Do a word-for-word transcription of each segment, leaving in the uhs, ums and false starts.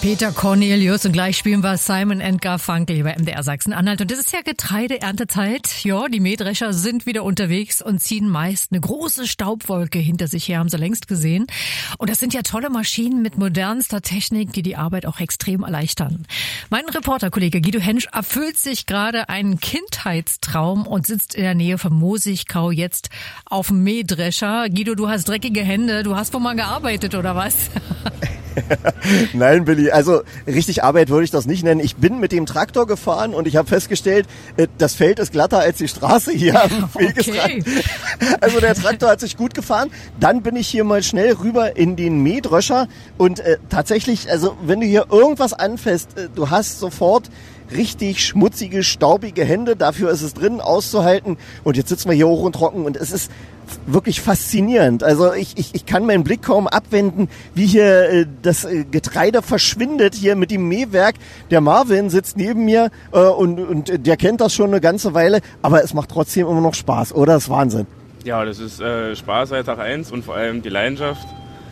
Peter Cornelius und gleich spielen wir Simon and Garfunkel bei M D R Sachsen-Anhalt. Und das ist ja Getreideerntezeit. Ja, die Mähdrescher sind wieder unterwegs und ziehen meist eine große Staubwolke hinter sich her, haben sie längst gesehen. Und das sind ja tolle Maschinen mit modernster Technik, die die Arbeit auch extrem erleichtern. Mein Reporterkollege Guido Hensch erfüllt sich gerade einen Kindheitstraum und sitzt in der Nähe von Mosigkau jetzt auf dem Mähdrescher. Guido, du hast dreckige Hände. Du hast wohl mal gearbeitet, oder was? Nein, Billy, also richtig Arbeit würde ich das nicht nennen. Ich bin mit dem Traktor gefahren und ich habe festgestellt, das Feld ist glatter als die Straße hier am Wegesrand. Okay. Also der Traktor hat sich gut gefahren. Dann bin ich hier mal schnell rüber in den Mähdrescher und äh, tatsächlich, also wenn du hier irgendwas anfasst, äh, du hast sofort richtig schmutzige, staubige Hände. Dafür ist es drin auszuhalten. Und jetzt sitzen wir hier hoch und trocken und es ist wirklich faszinierend. Also ich, ich, ich kann meinen Blick kaum abwenden, wie hier äh, das äh, Getreide verschwindet hier mit dem Mähwerk. Der Marvin sitzt neben mir äh, und, und der kennt das schon eine ganze Weile, aber es macht trotzdem immer noch Spaß, oder? Das ist Wahnsinn. Ja, das ist äh, Spaß seit Tag eins und vor allem die Leidenschaft.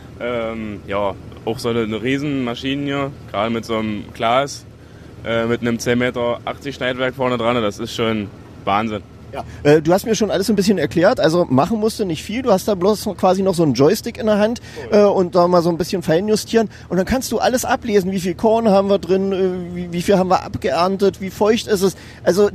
Ähm, ja, auch so eine, eine Riesenmaschine hier, gerade mit so einem Glas, äh, mit einem zehn Meter achtzig Schneidwerk vorne dran, das ist schon Wahnsinn. Ja, äh, du hast mir schon alles ein bisschen erklärt, also machen musst du nicht viel, du hast da bloß quasi noch so einen Joystick in der Hand äh, und da mal so ein bisschen feinjustieren und dann kannst du alles ablesen, wie viel Korn haben wir drin, äh, wie, wie viel haben wir abgeerntet, wie feucht ist es, also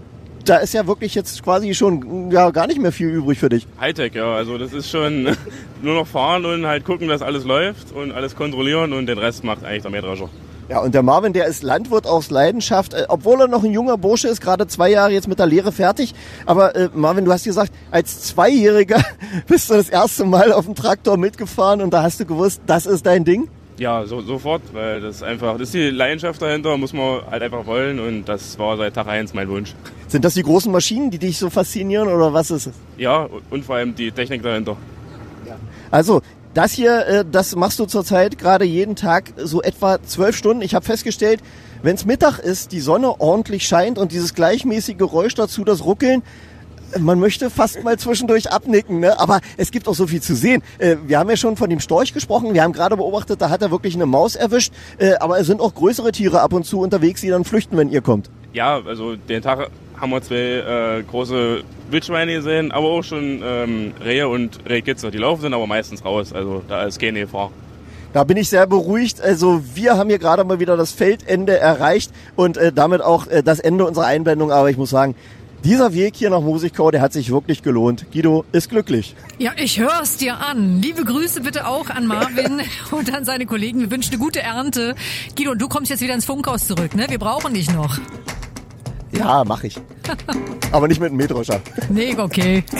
da ist ja wirklich jetzt quasi schon ja gar nicht mehr viel übrig für dich. Hightech, ja, also das ist schon nur noch fahren und halt gucken, dass alles läuft und alles kontrollieren und den Rest macht eigentlich der Mähdrescher. Ja, und der Marvin, der ist Landwirt aus Leidenschaft, äh, obwohl er noch ein junger Bursche ist, gerade zwei Jahre jetzt mit der Lehre fertig. Aber äh, Marvin, du hast gesagt, als Zweijähriger bist du das erste Mal auf dem Traktor mitgefahren und da hast du gewusst, das ist dein Ding? Ja, so, sofort, weil das einfach, das ist die Leidenschaft dahinter, muss man halt einfach wollen und das war seit Tag eins mein Wunsch. Sind das die großen Maschinen, die dich so faszinieren oder was ist es? Ja, und vor allem die Technik dahinter. Ja. Also, das hier, äh, das machst du zurzeit gerade jeden Tag so etwa zwölf Stunden. Ich habe festgestellt, wenn es Mittag ist, die Sonne ordentlich scheint und dieses gleichmäßige Geräusch dazu, das Ruckeln, man möchte fast mal zwischendurch abnicken, ne? Aber es gibt auch so viel zu sehen. Äh, wir haben ja schon von dem Storch gesprochen. Wir haben gerade beobachtet, da hat er wirklich eine Maus erwischt. Äh, aber es sind auch größere Tiere ab und zu unterwegs, die dann flüchten, wenn ihr kommt. Ja, also den Tag haben wir zwei äh, große Wildschweine gesehen, aber auch schon ähm, Rehe und Rehkitze. Die laufen sind aber meistens raus, also da ist keine Gefahr. Da bin ich sehr beruhigt. Also wir haben hier gerade mal wieder das Feldende erreicht und äh, damit auch äh, das Ende unserer Einblendung. Aber ich muss sagen, dieser Weg hier nach Mosigkau, der hat sich wirklich gelohnt. Guido ist glücklich. Ja, ich höre es dir an. Liebe Grüße bitte auch an Marvin und an seine Kollegen. Wir wünschen eine gute Ernte. Guido, du kommst jetzt wieder ins Funkhaus zurück, ne? Wir brauchen dich noch. Ja, mach ich. Aber nicht mit dem Mähdrescher. Nee, okay.